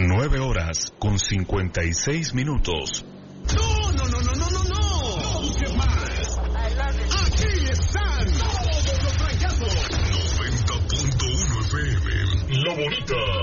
9 horas con 56 minutos. No. No busques más. Aquí están todos los fracasos. 90.1 FM. La Bonita.